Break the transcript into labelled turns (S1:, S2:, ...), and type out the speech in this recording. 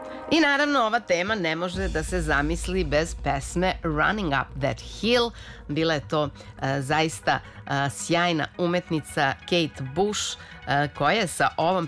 S1: I naravno ova tema ne može da se zamisli bez pesme Running Up That Hill. Bila je to zaista sjajna umetnica Kate Bush koja je sa ovom